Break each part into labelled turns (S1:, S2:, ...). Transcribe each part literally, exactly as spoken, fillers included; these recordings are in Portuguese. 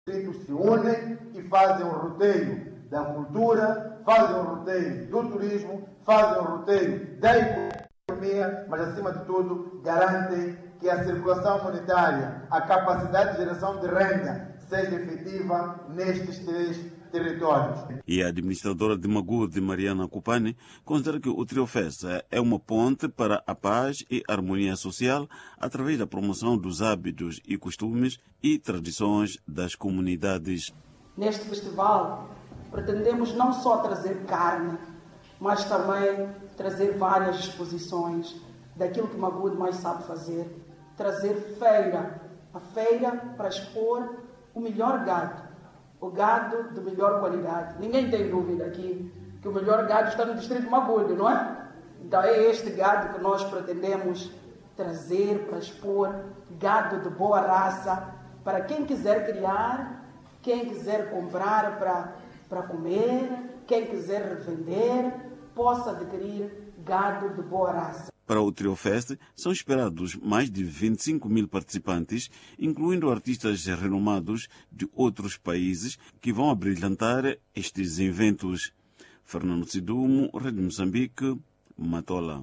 S1: distritos se unem e fazem um roteio da cultura, fazem um roteio do turismo, fazem um roteio da economia, mas acima de tudo garantem que a circulação monetária, a capacidade de geração de renda seja efetiva nestes três territórios.
S2: E a administradora de Magude, Mariana Cupani, considera que o Triofest é uma ponte para a paz e harmonia social através da promoção dos hábitos e costumes e tradições das comunidades.
S3: Neste festival, pretendemos não só trazer carne, mas também trazer várias exposições daquilo que Magude mais sabe fazer, trazer feira, a feira para expor o melhor gado, o gado de melhor qualidade. Ninguém tem dúvida aqui que o melhor gado está no distrito de Magude, não é? Então é este gado que nós pretendemos trazer para expor, gado de boa raça, para quem quiser criar, quem quiser comprar para, para comer, quem quiser revender, possa adquirir gado de boa raça.
S2: Para o Triofest são esperados mais de vinte e cinco mil participantes, incluindo artistas renomados de outros países que vão abrilhantar estes eventos. Fernando Sidumo, Rede Moçambique, Matola.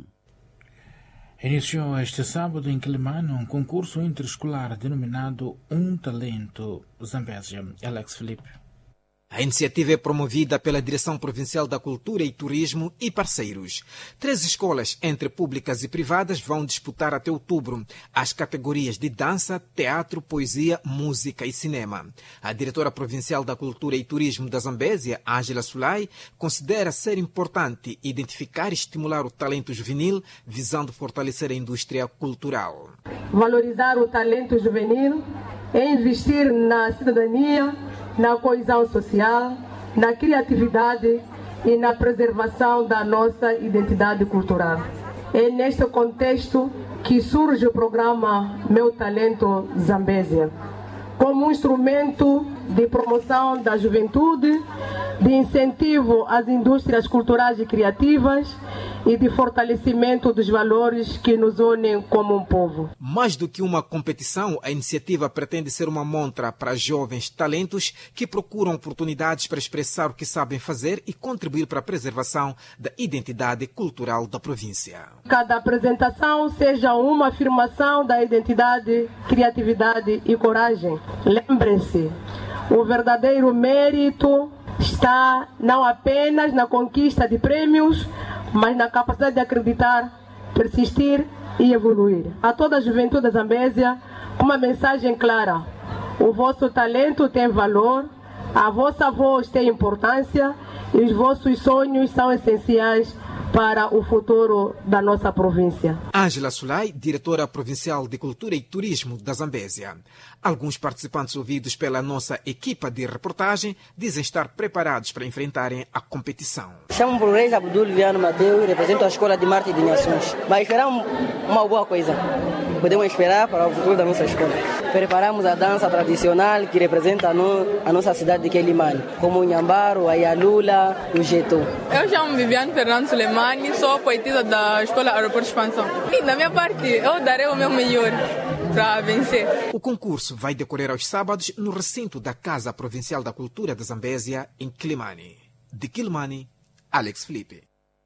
S4: Iniciou este sábado em Quilimane um concurso interescolar denominado Um Talento Zambésia. Alex Felipe.
S5: A iniciativa é promovida pela Direção Provincial da Cultura e Turismo e parceiros. Três escolas, entre públicas e privadas, vão disputar até outubro as categorias de dança, teatro, poesia, música e cinema. A diretora provincial da Cultura e Turismo da Zambésia, Ângela Sulay, considera ser importante identificar e estimular o talento juvenil, visando fortalecer a indústria cultural.
S6: Valorizar o talento juvenil é investir na cidadania, na coesão social, na criatividade e na preservação da nossa identidade cultural. É neste contexto que surge o programa Meu Talento Zambésia, como um instrumento de promoção da juventude, de incentivo às indústrias culturais e criativas e de fortalecimento dos valores que nos unem como um povo.
S5: Mais do que uma competição, a iniciativa pretende ser uma montra para jovens talentos que procuram oportunidades para expressar o que sabem fazer e contribuir para a preservação da identidade cultural da província.
S6: Cada apresentação seja uma afirmação da identidade, criatividade e coragem. Lembrem-se, o verdadeiro mérito está não apenas na conquista de prêmios, mas na capacidade de acreditar, persistir e evoluir. A toda a juventude da Zambésia, uma mensagem clara: o vosso talento tem valor, a vossa voz tem importância e os vossos sonhos são essenciais para o futuro da nossa província.
S5: Ângela Sulay, diretora provincial de Cultura e Turismo da Zambésia. Alguns participantes ouvidos pela nossa equipa de reportagem dizem estar preparados para enfrentarem a competição.
S7: Chamo-me por Reis Abdul Viano Mateu e represento a Escola de Marte de Nações. Mas esperamos uma boa coisa. Podemos esperar para o futuro da nossa escola. Preparamos a dança tradicional que representa a, no, a nossa cidade de Quilimane, como o Nhambaro, a Ialula, o Jeto.
S8: Eu chamo-me Viviane Fernando Sulemani, sou poetisa da Escola Aeroporto Expansão. E da minha parte, eu darei o meu melhor para vencer.
S5: O concurso vai decorrer aos sábados no recinto da Casa Provincial da Cultura da Zambésia, em Quilimane. De Quilimane, Alex Felipe.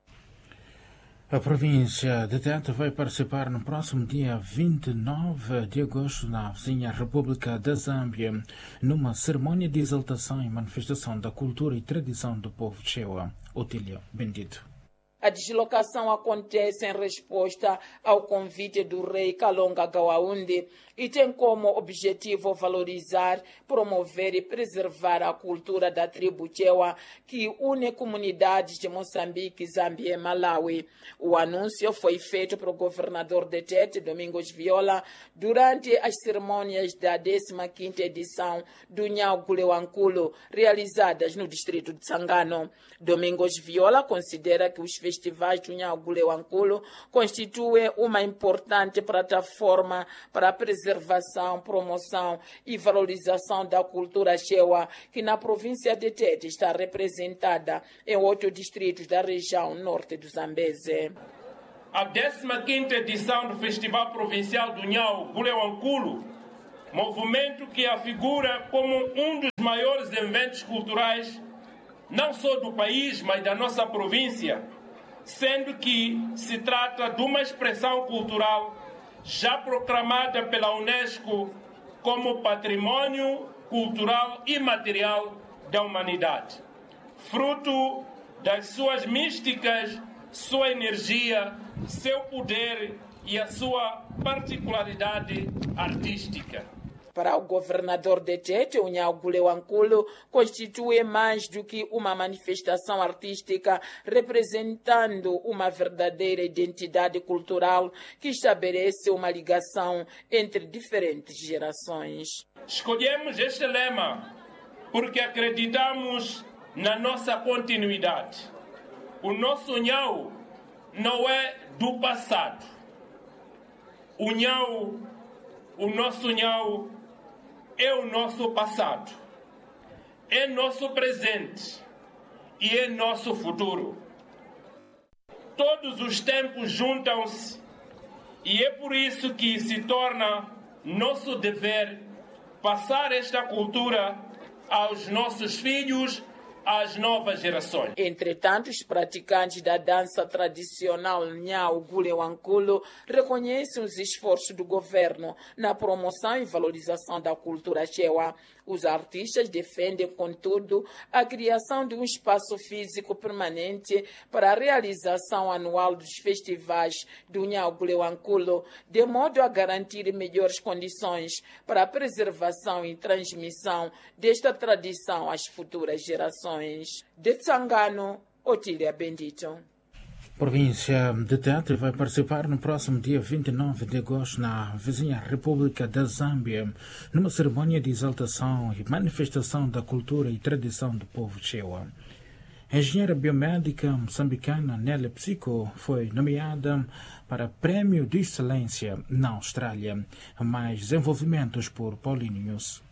S4: A província de Tete vai participar no próximo dia vinte e nove de agosto na vizinha República da Zâmbia numa cerimônia de exaltação e manifestação da cultura e tradição do povo Chewa. Otília Bendito.
S9: A deslocação acontece em resposta ao convite do rei Kalonga Gawaunde e tem como objetivo valorizar, promover e preservar a cultura da tribo Chewa que une comunidades de Moçambique, Zâmbia e Malawi. O anúncio foi feito pelo governador de Tete, Domingos Viola, durante as cerimônias da décima quinta edição do Nhau Gulewankulo, realizadas no distrito de Sangano. Domingos Viola considera que os festivais do Nhau Gulewankulo constituem uma importante plataforma para a preservação, promoção e valorização da cultura Chewa, que na província de Tete está representada em oito distritos da região norte do Zambeze.
S10: A décima quinta edição do Festival Provincial do Nhau Gulewankulo, movimento que afigura como um dos Os maiores eventos culturais, não só do país, mas da nossa província, sendo que se trata de uma expressão cultural já proclamada pela Unesco como Patrimônio Cultural Imaterial da Humanidade, fruto das suas místicas, sua energia, seu poder e a sua particularidade artística.
S9: Para o governador de Tete, o Nhaugule Wankulo constitui mais do que uma manifestação artística representando uma verdadeira identidade cultural que estabelece uma ligação entre diferentes gerações.
S10: Escolhemos este lema porque acreditamos na nossa continuidade. O nosso Nhau não é do passado. O Nhau, o nosso Nhau é o nosso passado, é nosso presente e é nosso futuro. Todos os tempos juntam-se e é por isso que se torna nosso dever passar esta cultura aos nossos filhos, às novas gerações.
S9: Entretanto, os praticantes da dança tradicional Nhaugule Wankulo reconhecem os esforços do governo na promoção e valorização da cultura chewa. Os artistas defendem, contudo, a criação de um espaço físico permanente para a realização anual dos festivais do Nhaugule Wankulo, de modo a garantir melhores condições para a preservação e transmissão desta tradição às futuras gerações. De Tsangano, Otília Bendito.
S4: Província de Tete vai participar no próximo dia vinte e nove de agosto na vizinha República da Zâmbia, numa cerimônia de exaltação e manifestação da cultura e tradição do povo chewa. A engenheira biomédica moçambicana Nelly Psico foi nomeada para Prêmio de Excelência na Austrália. Mais desenvolvimentos por Paulinius.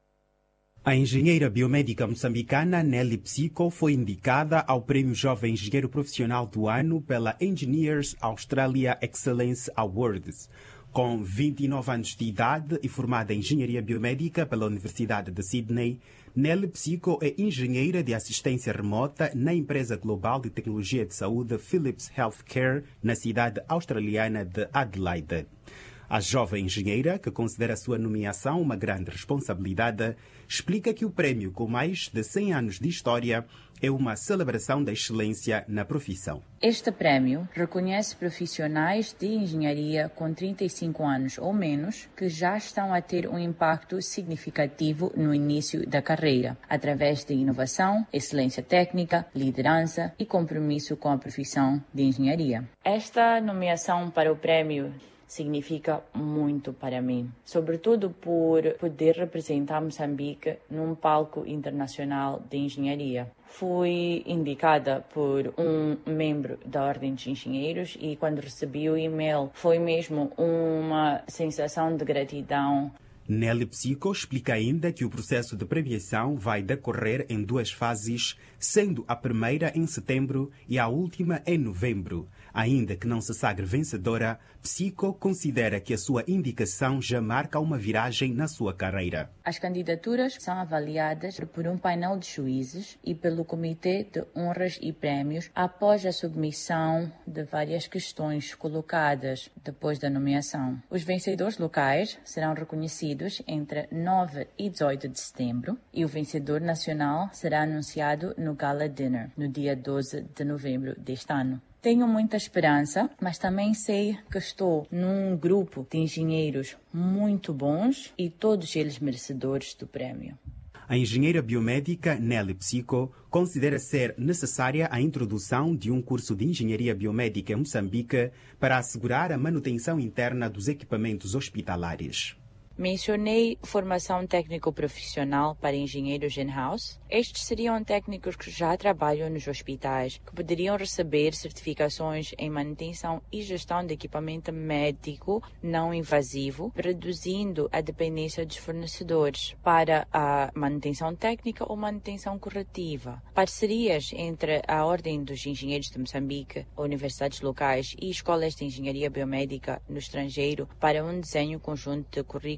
S11: A engenheira biomédica moçambicana Nelly Psico foi indicada ao Prêmio Jovem Engenheiro Profissional do Ano pela Engineers Australia Excellence Awards. Com vinte e nove anos de idade e formada em Engenharia Biomédica pela Universidade de Sydney, Nelly Psico é engenheira de assistência remota na empresa global de tecnologia de saúde Philips Healthcare, na cidade australiana de Adelaide. A jovem engenheira, que considera a sua nomeação uma grande responsabilidade, explica que o prémio, com mais de cem anos de história, é uma celebração da excelência na profissão.
S12: Este prémio reconhece profissionais de engenharia com trinta e cinco anos ou menos que já estão a ter um impacto significativo no início da carreira, através de inovação, excelência técnica, liderança e compromisso com a profissão de engenharia. Esta nomeação para o prémio significa muito para mim, sobretudo por poder representar Moçambique num palco internacional de engenharia. Fui indicada por um membro da Ordem de Engenheiros e quando recebi o e-mail foi mesmo uma sensação de gratidão.
S11: Nelly Psico explica ainda que o processo de premiação vai decorrer em duas fases, sendo a primeira em setembro e a última em novembro. Ainda que não se sagre vencedora, Psico considera que a sua indicação já marca uma viragem na sua carreira.
S12: As candidaturas são avaliadas por um painel de juízes e pelo Comitê de Honras e Prémios após a submissão de várias questões colocadas depois da nomeação. Os vencedores locais serão reconhecidos entre nove e dezoito de setembro e o vencedor nacional será anunciado no Gala Dinner, no dia doze de novembro deste ano. Tenho muita esperança, mas também sei que estou num grupo de engenheiros muito bons e todos eles merecedores do prémio.
S11: A engenheira biomédica Nelly Psico considera ser necessária a introdução de um curso de engenharia biomédica em Moçambique para assegurar a manutenção interna dos equipamentos hospitalares.
S12: Mencionei formação técnico-profissional para engenheiros in-house. Estes seriam técnicos que já trabalham nos hospitais, que poderiam receber certificações em manutenção e gestão de equipamento médico não invasivo, reduzindo a dependência dos fornecedores para a manutenção técnica ou manutenção corretiva. Parcerias entre a Ordem dos Engenheiros de Moçambique, universidades locais e escolas de engenharia biomédica no estrangeiro para um desenho conjunto de currículo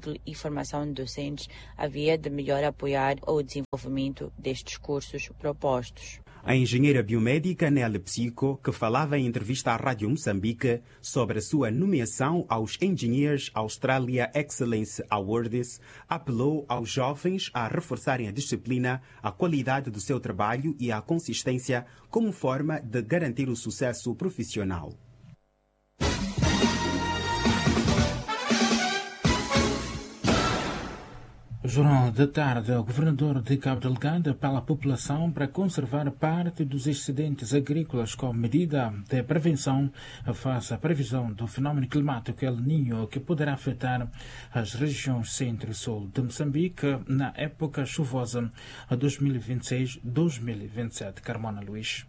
S12: ciclo e formação de docentes, havia de melhor apoiar o desenvolvimento destes cursos propostos.
S11: A engenheira biomédica Nelly Psico, que falava em entrevista à Rádio Moçambique sobre a sua nomeação aos Engineers Australia Excellence Awards, apelou aos jovens a reforçarem a disciplina, a qualidade do seu trabalho e a consistência como forma de garantir o sucesso profissional.
S4: Jornal da tarde, o governador de Cabo Delgado apela à população para conservar parte dos excedentes agrícolas como medida de prevenção face à previsão do fenómeno climático El Niño que poderá afetar as regiões centro e sul de Moçambique na época chuvosa dois mil e vinte e seis dois mil e vinte e sete. Carmona Luís.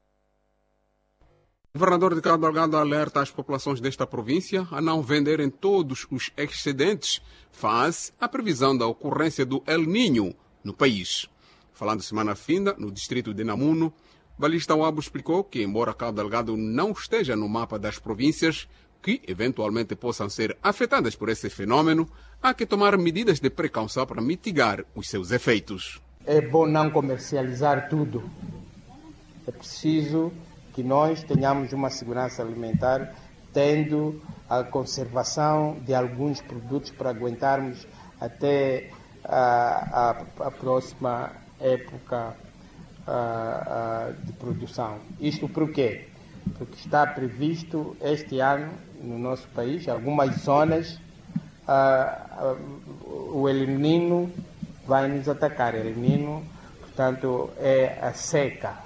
S13: O governador de Cabo Delgado alerta as populações desta província a não venderem todos os excedentes face à previsão da ocorrência do El Niño no país. Falando semana finda, no distrito de Namuno, Balista Wabo explicou que, embora Cabo Delgado não esteja no mapa das províncias que eventualmente possam ser afetadas por esse fenômeno, há que tomar medidas de precaução para mitigar os seus efeitos.
S14: É bom não comercializar tudo. É preciso que nós tenhamos uma segurança alimentar, tendo a conservação de alguns produtos para aguentarmos até a, a, a próxima época a, a, de produção. Isto por quê? Porque está previsto este ano no nosso país, algumas zonas, a, a, o El Niño vai nos atacar. El Niño, portanto, é a seca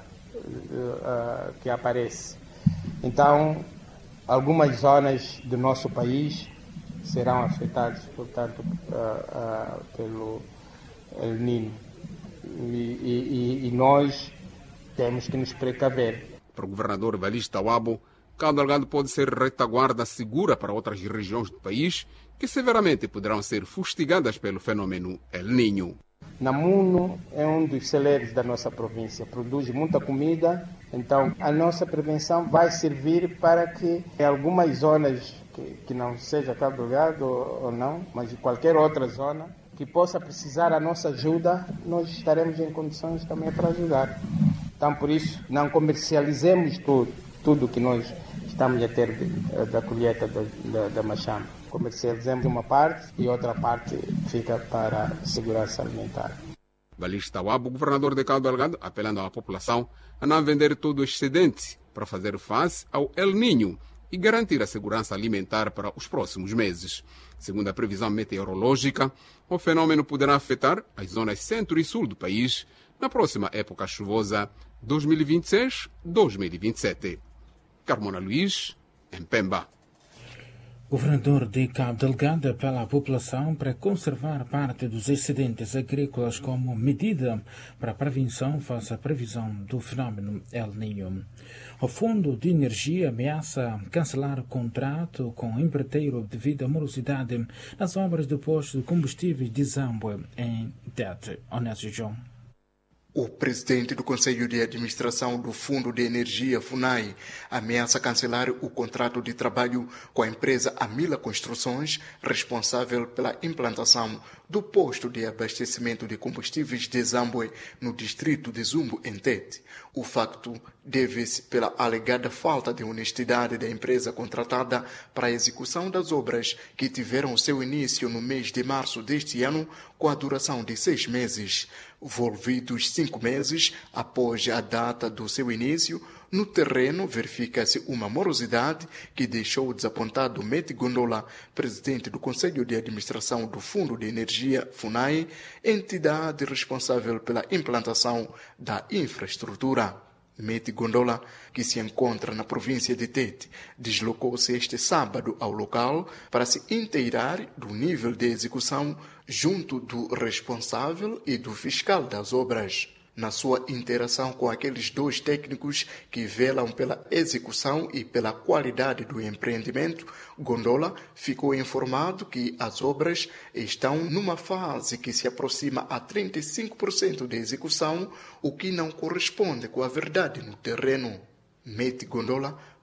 S14: Uh, que aparece. Então, algumas zonas do nosso país serão afetadas, portanto, uh, uh, pelo El Niño. E, e, e nós temos que nos precaver.
S13: Para o governador Balista Wabo, Cabo Delgado pode ser retaguarda segura para outras regiões do país que severamente poderão ser fustigadas pelo fenômeno El Niño.
S14: Namuno é um dos celeiros da nossa província, produz muita comida, então a nossa prevenção vai servir para que em algumas zonas, que, que não seja Cabo Delgado ou, ou não, mas em qualquer outra zona, que possa precisar a nossa ajuda, nós estaremos em condições também para ajudar. Então, por isso, não comercializemos tudo, tudo que nós estamos a ter de, da colheita da, da, da machamba. Comercializamos uma parte e outra parte fica para a segurança alimentar.
S13: Balista Wabo, governador de Cabo Delgado, apelando à população a não vender todo o excedente para fazer face ao El Niño e garantir a segurança alimentar para os próximos meses. Segundo a previsão meteorológica, o fenômeno poderá afetar as zonas centro e sul do país na próxima época chuvosa dois mil e vinte e seis dois mil e vinte e sete. Carmona Luís, em Pemba.
S4: O governador de Cabo Delgado apela à população para conservar parte dos excedentes agrícolas como medida para a prevenção face à previsão do fenômeno El Niño. O Fundo de Energia ameaça cancelar o contrato com o empreiteiro devido à morosidade nas obras do posto de combustíveis de Zambue, em Tete. Onésio João.
S15: O presidente do Conselho de Administração do Fundo de Energia, FUNAI, ameaça cancelar o contrato de trabalho com a empresa Amila Construções, responsável pela implantação do posto de abastecimento de combustíveis de Zambue, no distrito de Zumbo, em Tete. O facto deve-se pela alegada falta de honestidade da empresa contratada para a execução das obras que tiveram seu início no mês de março deste ano, com a duração de seis meses. Volvidos cinco meses após a data do seu início, no terreno verifica-se uma morosidade que deixou desapontado Meti Gondola, presidente do Conselho de Administração do Fundo de Energia, FUNAI, entidade responsável pela implantação da infraestrutura. Meti Gondola, que se encontra na província de Tete, deslocou-se este sábado ao local para se inteirar do nível de execução junto do responsável e do fiscal das obras. Na sua interação com aqueles dois técnicos que velam pela execução e pela qualidade do empreendimento, Gondola ficou informado que as obras estão numa fase que se aproxima a trinta e cinco por cento de execução, o que não corresponde com a verdade no terreno. Meti Gondola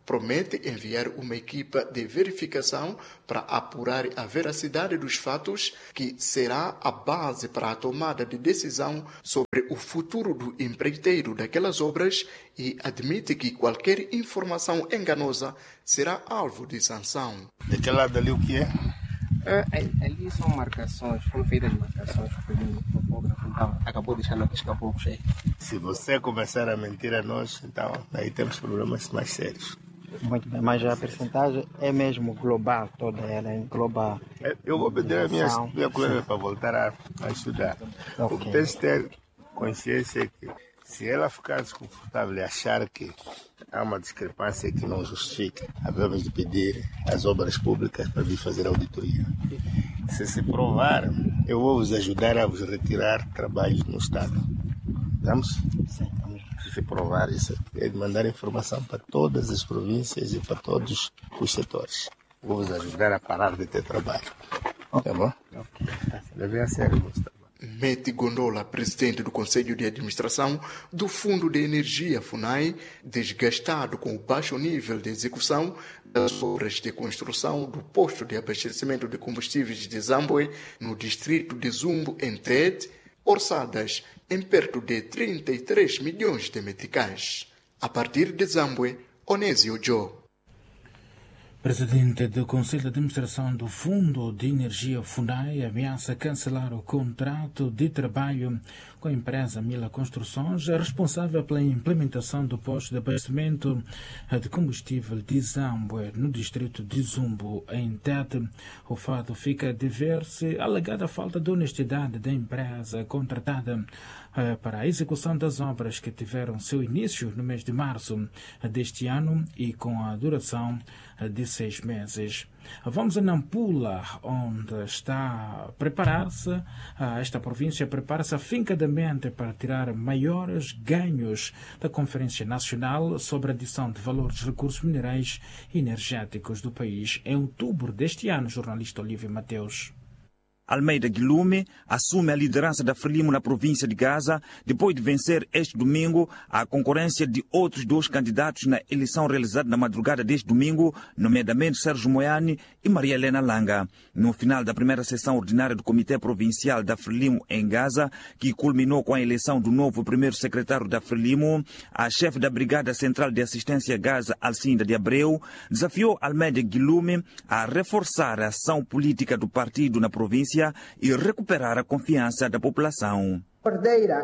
S15: promete enviar uma equipa de verificação para apurar a veracidade dos fatos, que será a base para a tomada de decisão sobre o futuro do empreiteiro daquelas obras, e admite que qualquer informação enganosa será alvo de sanção.
S16: Daquele lado ali o que é?
S17: É, ali são marcações, foram feitas marcações, o topógrafo então acabou deixando a pescar pouco cheio.
S16: Se você começar a mentir a nós, então aí temos problemas mais sérios.
S17: Muito bem, mas a percentagem é mesmo global, toda ela é global.
S16: Eu vou pedir a minha, minha colega para voltar a, a estudar. Okay. O que tens de ter consciência é que se ela ficar desconfortável e achar que há uma discrepância que não justifica, havemos de pedir às obras públicas para vir fazer auditoria. Se se provar, eu vou vos ajudar a vos retirar trabalhos no Estado. Estamos? Sim. Se se provar isso, é de mandar informação para todas as províncias e para todos os setores. Vou vos ajudar a parar de ter trabalho. Tá bom? Levei a sério, Gustavo.
S15: Mete Gondola, presidente do Conselho de Administração do Fundo de Energia FUNAI, desgastado com o baixo nível de execução das obras de construção do posto de abastecimento de combustíveis de Zambue, no distrito de Zumbo, em Tete, orçadas em perto de trinta e três milhões de meticais. A partir de Zambue, Onésio Joe.
S4: Presidente do Conselho de Administração do Fundo de Energia FUNAI ameaça cancelar o contrato de trabalho com a empresa Mila Construções, responsável pela implementação do posto de abastecimento de combustível de Zambue, no distrito de Zumbo, em Tete. O fato fica a dever-se à alegada falta de honestidade da empresa contratada para a execução das obras que tiveram seu início no mês de março deste ano e com a duração de seis meses. Vamos a Nampula, onde está a preparar-se, esta província prepara-se afincadamente para tirar maiores ganhos da Conferência Nacional sobre a adição de valor dos recursos minerais e energéticos do país em outubro deste ano, jornalista Olívio Mateus.
S18: Almeida Guilherme assume a liderança da Frelimo na província de Gaza depois de vencer este domingo a concorrência de outros dois candidatos na eleição realizada na madrugada deste domingo, nomeadamente Sérgio Moiane e Maria Helena Langa. No final da primeira sessão ordinária do Comitê Provincial da Frelimo em Gaza, que culminou com a eleição do novo primeiro secretário da Frelimo, a chefe da Brigada Central de Assistência a Gaza, Alcinda de Abreu, desafiou Almeida Guilherme a reforçar a ação política do partido na província e recuperar a confiança da população.
S19: Cordeira,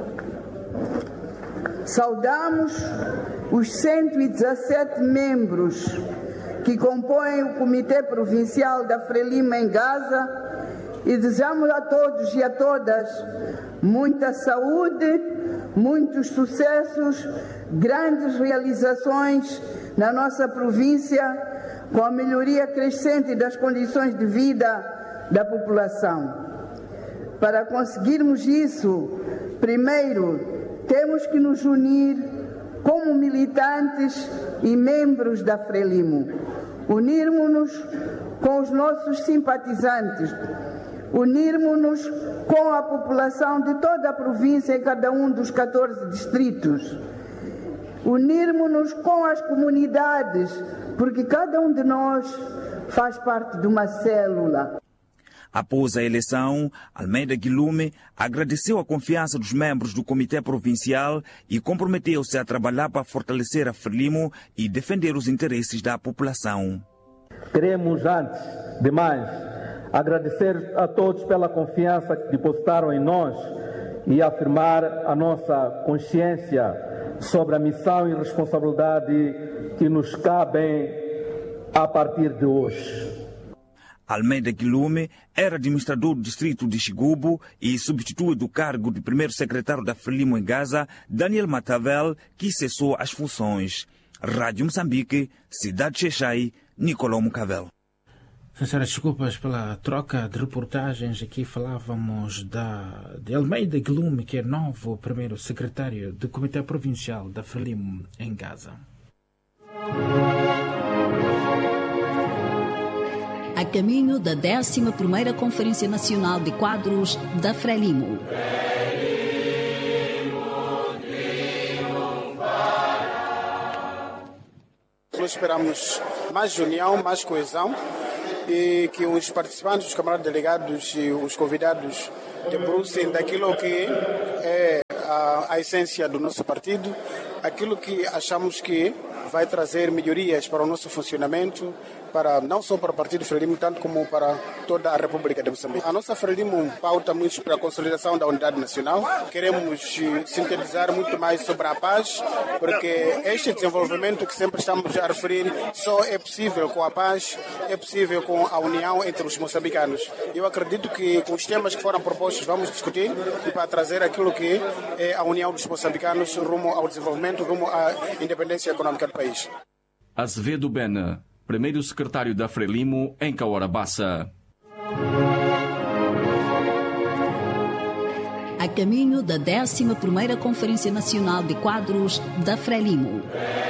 S19: saudamos os cento e dezassete membros que compõem o Comitê Provincial da Frelimo em Gaza e desejamos a todos e a todas muita saúde, muitos sucessos, grandes realizações na nossa província, com a melhoria crescente das condições de vida da população. Para conseguirmos isso, primeiro temos que nos unir como militantes e membros da Frelimo. Unirmos-nos com os nossos simpatizantes, unirmos-nos com a população de toda a província em cada um dos catorze distritos, unirmos-nos com as comunidades, porque cada um de nós faz parte de uma célula.
S18: Após a eleição, Almeida Guilherme agradeceu a confiança dos membros do Comitê Provincial e comprometeu-se a trabalhar para fortalecer a Frelimo e defender os interesses da população.
S20: Queremos, antes de mais, agradecer a todos pela confiança que depositaram em nós e afirmar a nossa consciência sobre a missão e responsabilidade que nos cabem a partir de hoje.
S18: Almeida Guilherme era administrador do distrito de Xigubo e substitui do cargo de primeiro secretário da Frelimo em Gaza, Daniel Matavel, que cessou as funções. Rádio Moçambique, Cidade de Xexai, Nicolau Mucavel.
S4: Sinceras desculpas pela troca de reportagens. Aqui falávamos da, de Almeida Guilherme, que é novo primeiro secretário do Comitê Provincial da Frelimo em Gaza.
S21: A caminho da décima primeira Conferência Nacional de Quadros da Frelimo.
S1: nós esperamos mais união, mais coesão e que os participantes, os camaradas delegados e os convidados debrucem daquilo que é a, a essência do nosso partido, aquilo que achamos que vai trazer melhorias para o nosso funcionamento, para, não só para o Partido Frelimo, tanto como para toda a República de Moçambique. A nossa Frelimo pauta muito para a consolidação da unidade nacional. Queremos sintetizar muito mais sobre a paz, porque este desenvolvimento que sempre estamos a referir só é possível com a paz, é possível com a união entre os moçambicanos. Eu acredito que com os temas que foram propostos vamos discutir e para trazer aquilo que é a união dos moçambicanos rumo ao desenvolvimento, rumo à independência econômica do país.
S22: Azevedo Bena, primeiro secretário da Frelimo em Cahora Bassa.
S21: A caminho da décima primeira Conferência Nacional de Quadros da Frelimo.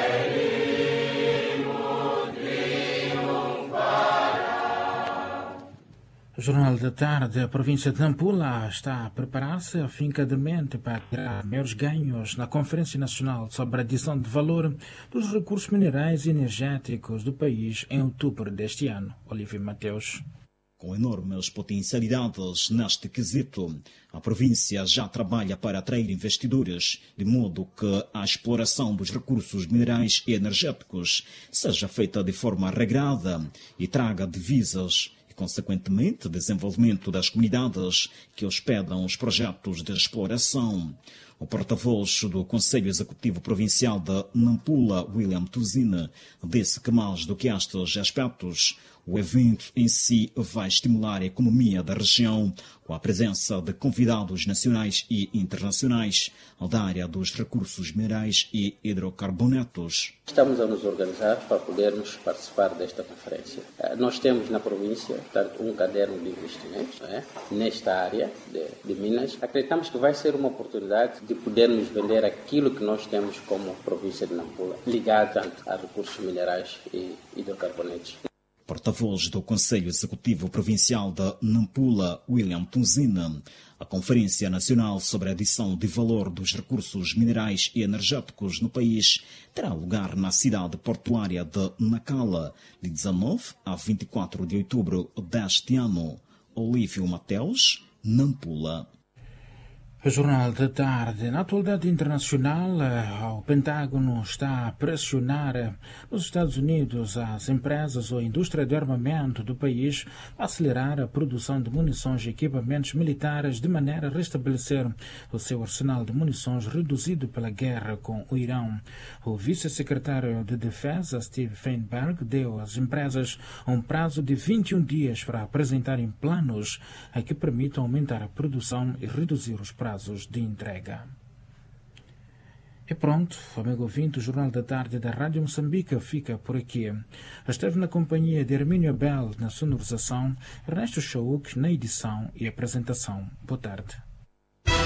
S4: O Jornal da Tarde, a província de Nampula está a preparar-se afincadamente para tirar maiores ganhos na Conferência Nacional sobre a adição de valor dos recursos minerais e energéticos do país em outubro deste ano. Olívio Mateus.
S23: Com enormes potencialidades neste quesito, a província já trabalha para atrair investidores, de modo que a exploração dos recursos minerais e energéticos seja feita de forma regrada e traga divisas e, consequentemente, desenvolvimento das comunidades que hospedam os projetos de exploração. O porta-voz do Conselho Executivo Provincial de Nampula, William Tuzina, disse que mais do que estes aspectos, o evento em si vai estimular a economia da região com a presença de convidados nacionais e internacionais da área dos recursos minerais e hidrocarbonetos.
S24: Estamos a nos organizar para podermos participar desta conferência. Nós temos na província, portanto, um caderno de investimentos, né, nesta área de, de Minas. Acreditamos que vai ser uma oportunidade de podermos vender aquilo que nós temos como província de Nampula, ligado tanto a recursos minerais e hidrocarbonetos.
S23: Porta-voz do Conselho Executivo Provincial de Nampula, William Tunzina, a Conferência Nacional sobre a Adição de Valor dos Recursos Minerais e Energéticos no país terá lugar na cidade portuária de Nacala, de dezanove a vinte e quatro de outubro deste ano. Olívio Mateus, Nampula.
S4: O Jornal da Tarde. Na atualidade internacional, o Pentágono está a pressionar os Estados Unidos, as empresas ou a indústria de armamento do país a acelerar a produção de munições e equipamentos militares de maneira a restabelecer o seu arsenal de munições reduzido pela guerra com o Irão. O vice-secretário de Defesa, Steve Feinberg, deu às empresas um prazo de vinte e um dias para apresentarem planos a que permitam aumentar a produção e reduzir os prazos de entrega. E pronto, amigo ouvinte, o Jornal da Tarde da Rádio Moçambique fica por aqui. Esteve na companhia de Hermínio Abel na sonorização, Ernesto Chauk na edição e apresentação. Boa tarde.